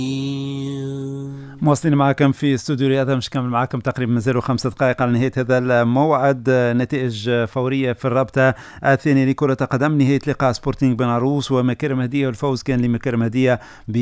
مواصلين معكم في استوديو رياضة، مش كامل معكم تقريبا من 5 دقائق على نهاية هذا الموعد. نتائج فورية في الرابطة الثانية لكرة قدم. نهاية لقاء سبورتينغ بنعروس ومكرم هدية، والفوز كان لمكرم هدية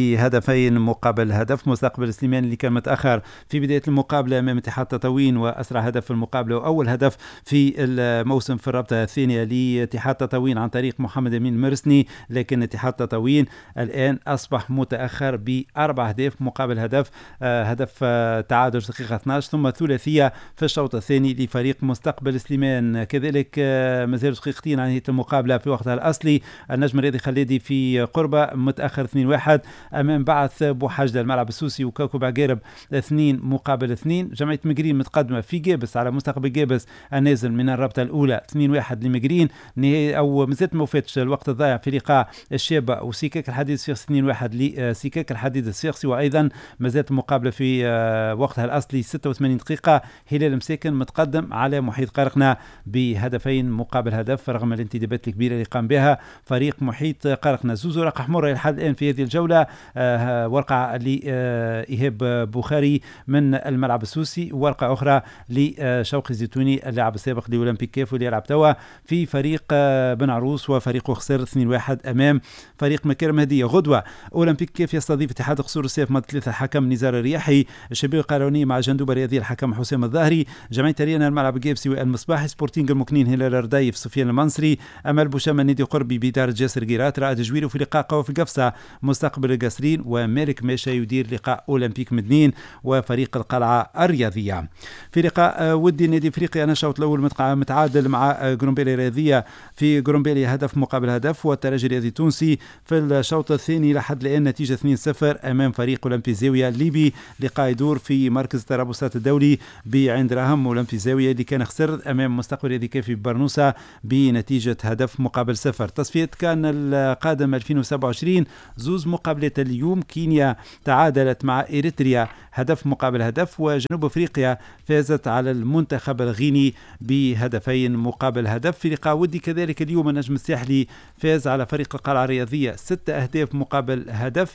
بهدفين مقابل هدف. مستقبل سليمان اللي كان متأخر في بداية المقابلة أمام اتحاد تطاوين وأسرع هدف في المقابلة وأول هدف في الموسم في الرابطة الثانية لاتحاد تطاوين عن طريق محمد أمين مرسني، لكن اتحاد تطاوين الآن أصبح متأخر ب4 أهداف مقابل هدف. هدف تعادل دقيقة 12 ثم ثلاثية في الشوط الثاني لفريق مستقبل سليمان. كذلك مازال دقيقتين عن نهاية المقابلة في وقتها الأصلي. النجم الرياضي خليدي في قربة متأخر 2-1 أمام بعث بوحجدة الملعب السوسي وكوكب عقارب 2 مقابل 2. جمعية مقرين متقدمة في جابس على مستقبل جابس النازل من الرابطة الأولى 2-1 لمقرين. نهاية أو مازالت ما وفاتش الوقت الضايع في لقاء الشابة وسيكاك الحديد السيرسي 2-1 لسيكاك الحديد السيرسي. وأيضا مازالت المقابلة في وقتها الأصلي 86 دقيقة. هلال مساكن متقدم على محيط قرقنة بهدفين مقابل هدف رغم الانتدابات الكبيرة اللي قام بها فريق محيط قرقنة. زوز ورقة حمراء لحد الآن في هذه الجولة، ورقة لإيهاب بوخاري من الملعب السوسي، ورقة أخرى لشوقي الزيتوني اللاعب السابق لأولمبيك كيف واللي يلعب توا في فريق بن عروس وفريقه خسر 2-1 أمام فريق مكرم هدية. غدوة أولمبيك كيف يستضيف اتحاد قصور السيف مع 3 حكم نزار الرياحي، الشبيبة القانونية مع جندوبة الرياضية الحكم حسام الظاهري، جمعية ريانا الملعب الجابسي والمصباحي، سبورتينغ المكنين هلال الردايف سفيان المنصري، أمل بوشامة نادي قربي بدار جاسر قيرات، رائد جويري. وفي لقاء قوي في القفصة مستقبل القصرين ومالك ماشا يدير لقاء أولمبيك مدنين وفريق القلعة الرياضية. في لقاء ودي نادي افريقيا انا الشوط الاول متعادل مع جرومبيلي الرياضية في جرومبيلي هدف مقابل هدف، والترجي الرياضي التونسي في الشوط الثاني لحد الآن نتيجة 2-0 أمام فريق أولمبي زاوية الليبي. لقاء يدور في مركز الترابصات الدولي بعين دراهم. أولمبي زاوية اللي كان خسر أمام مستقبل رياضي كافي برنوسة بنتيجة هدف مقابل 0. تصفية كان القادم 2027 زوز مقابلات اليوم. كينيا تعادلت مع إريتريا هدف مقابل هدف، وجنوب أفريقيا فازت على المنتخب الغيني بهدفين مقابل هدف. في لقاء ودي كذلك اليوم النجم الساحلي فاز على فريق القلعة الرياضية 6 أهداف مقابل هدف،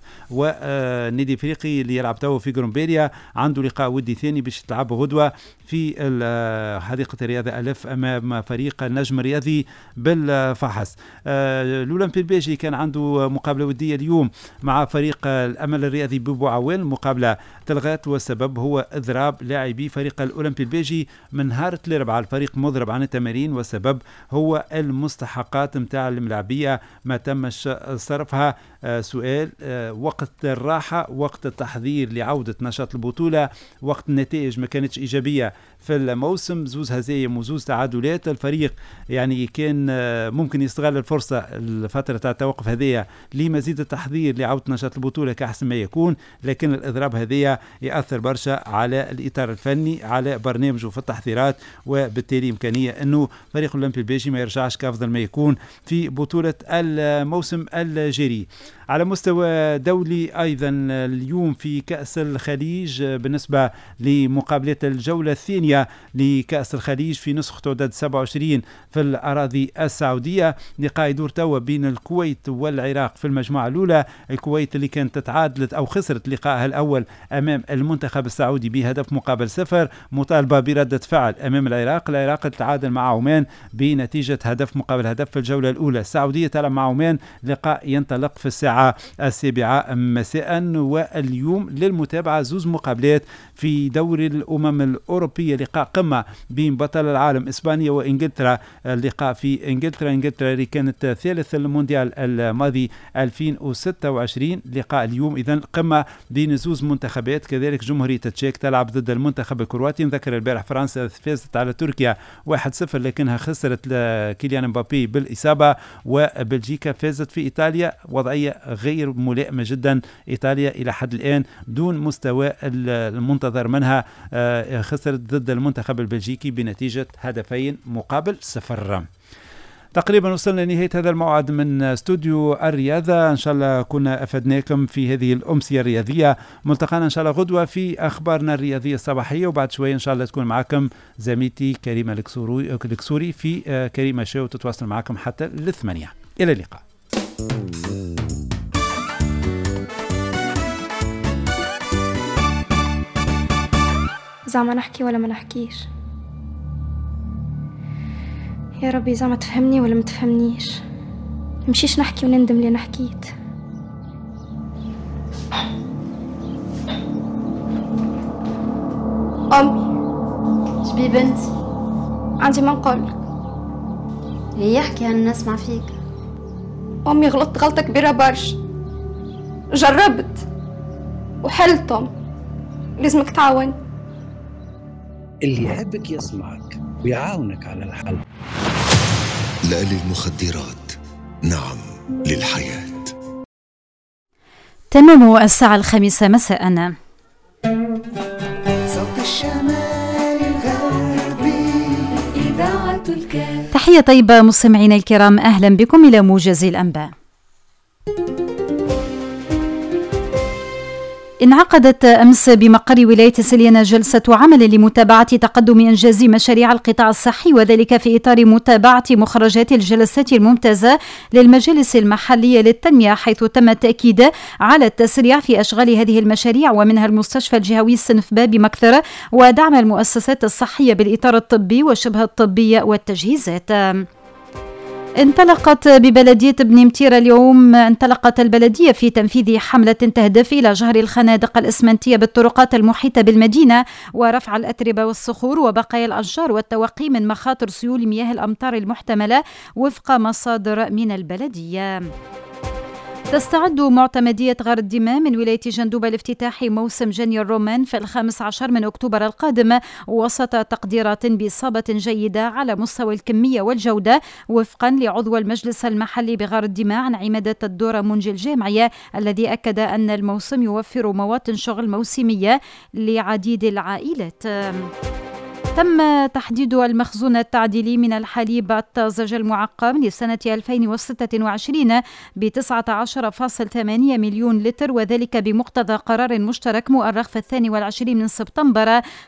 ونادي افريقي اللي يلعب تو في جرومبيليا عنده لقاء ودي ثاني باش تلعب غدوة في حديقة الرياضة ألف أمام فريق النجم الرياضي بالفحص. الأولمبي البيجي كان عنده مقابلة ودية اليوم مع فريق الأمل الرياضي ببو عوال. المقابلة تلغت والسبب هو إضراب لاعبي فريق الأولمبي البيجي من نهار الأربعاء. الفريق مضرب عن التمارين والسبب هو المستحقات متاع الملاعبية ما تمش صرفها. سؤال وقت الراحة، وقت التحضير لعودة نشاط البطولة، وقت النتائج ما كانتش إيجابية في الموسم، زوز هزايم وزوز تعادلات. الفريق يعني كان ممكن يستغل الفرصة الفترة تاع التوقف هذه لمزيد التحضير لعودة نشاط البطولة كأحسن ما يكون، لكن الإضراب هذه يأثر برشا على الإطار الفني على برنامجه في التحضيرات، وبالتالي إمكانية أنه فريق الأولمبي البيجي ما يرجعش كأفضل ما يكون في بطولة الموسم الجاري. على مستوى دولي أيضا اليوم في كأس الخليج بالنسبة لمقابلة الجولة الثانية لكأس الخليج في نسخة تعداد 27 في الأراضي السعودية. لقاء يدور توا بين الكويت والعراق في المجموعة الأولى. الكويت اللي كانت تتعادلت أو خسرت لقاءها الأول أمام المنتخب السعودي بهدف مقابل 0 مطالبة بردة فعل أمام العراق. العراق تعادل مع عمان بنتيجة هدف مقابل هدف في الجولة الأولى. السعودية تلعب مع عمان، لقاء ينطلق في الساعة 7 مساء. واليوم للمتابعة زوز مقابلات في دوري الأمم الأوروبية، لقاء قمة بين بطل العالم إسبانيا وإنجلترا. اللقاء في إنجلترا اللي كانت ثالث المونديال الماضي 2026. لقاء اليوم إذن قمة بين زوز منتخبات. كذلك جمهورية التشيك تلعب ضد المنتخب الكرواتي. نذكر البارح فرنسا فازت على تركيا 1-0 لكنها خسرت كيليان مبابي بالإصابة، وبلجيكا فازت في إيطاليا وضعية غير ملائمة جدا. إيطاليا إلى حد الآن دون مستوى المنتظر منها، خسرت ضد المنتخب البلجيكي بنتيجة هدفين مقابل 0. تقريبا وصلنا لنهاية هذا الموعد من استوديو الرياضة. إن شاء الله كنا أفدناكم في هذه الأمسية الرياضية. ملتقانا إن شاء الله غدوة في أخبارنا الرياضية الصباحية، وبعد شوية إن شاء الله تكون معكم زميلتي كريمة الكسوري في كريمة شو، وتتواصل معكم حتى 8. إلى اللقاء. زعما نحكي ولا ما نحكيش؟ يا ربي زعما تفهمني ولا ما تفهمنيش؟ مشيش نحكي وندم اللي نحكيت. أمي شبي بنتي؟ عندي ما نقولك. هي يحكي أنا نسمع فيك. أمي غلطت غلطة كبيرة برشا، جربت وحلتهم، لازمك تعاون. اللي يحبك يسمعك ويعاونك على الحل. لا للمخدرات، نعم للحياة. تمام الساعة 5 مساء. صوت الشمال الغربي إذاعة الكاف. تحية طيبة مستمعينا الكرام، أهلا بكم إلى موجز الأنباء. انعقدت أمس بمقر ولاية سليانة جلسة عمل لمتابعة تقدم إنجاز مشاريع القطاع الصحي، وذلك في إطار متابعة مخرجات الجلسات الممتازة للمجالس المحلية للتنمية، حيث تم التأكيد على التسريع في أشغال هذه المشاريع، ومنها المستشفى الجهوي السنفبا بمكثرة، ودعم المؤسسات الصحية بالإطار الطبي وشبه الطبي والتجهيزات. انطلقت البلدية في تنفيذ حملة تهدف إلى جهر الخنادق الإسمنتية بالطرقات المحيطة بالمدينة، ورفع الأتربة والصخور وبقايا الأشجار، والتوقي من مخاطر سيول مياه الأمطار المحتملة وفق مصادر من البلدية. تستعد معتمدية غار الدمام من ولاية جندوبة لافتتاح موسم جني الرومان في 15 من أكتوبر القادم، وسط تقديرات بإصابة جيدة على مستوى الكمية والجودة، وفقا لعضو المجلس المحلي بغار الدمام عمادة الدورة منجي الجامعية، الذي أكد أن الموسم يوفر مواطن شغل موسمية لعديد العائلات. تم تحديد المخزون التعديلي من الحليب الطازج المعقم لسنة 2026 ب 19.8 مليون لتر، وذلك بمقتضى قرار مشترك مؤرخ في 22 من سبتمبر